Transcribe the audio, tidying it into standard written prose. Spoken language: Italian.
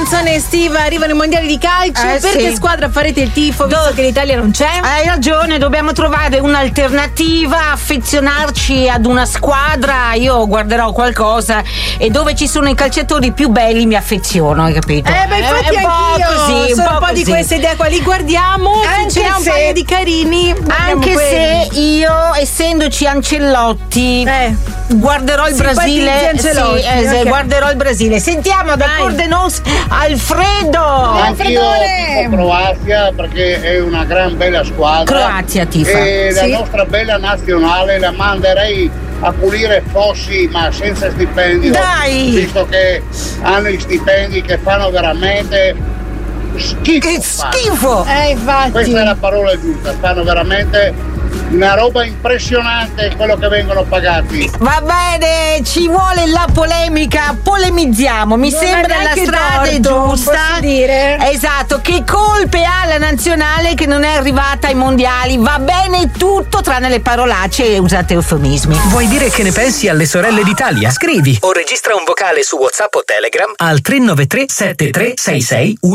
canzone estiva, arrivano i mondiali di calcio. Per che squadra farete il tifo, visto che l'Italia non c'è? Hai ragione, dobbiamo trovare un'alternativa, affezionarci ad una squadra. Io guarderò qualcosa e dove ci sono i calciatori più belli mi affeziono, hai capito? Infatti anch'io sono un po' di queste idee qua, li guardiamo, se ce n'è un paio di carini. Anche se io, essendoci Ancelotti, guarderò il Brasile. Guarderò il Brasile. Sentiamo da Cordenons Alfredo. Anch'io tifo Croazia perché è una gran bella squadra. Croazia tifa. E la nostra bella nazionale la manderei a pulire fossi, ma senza stipendio. Dai! Visto che hanno i stipendi che fanno veramente schifo. Che schifo! Infatti. Questa è la parola giusta, fanno veramente una roba impressionante quello che vengono pagati. Va bene, ci vuole la polemica, polemizziamo, mi sembra la strada giusta. Posso dire? Esatto, che colpe ha la nazionale che non è arrivata ai mondiali? Va bene tutto tranne le parolacce e usate eufemismi. Vuoi dire che ne pensi alle sorelle d'Italia? Scrivi o registra un vocale su WhatsApp o Telegram al 393 7366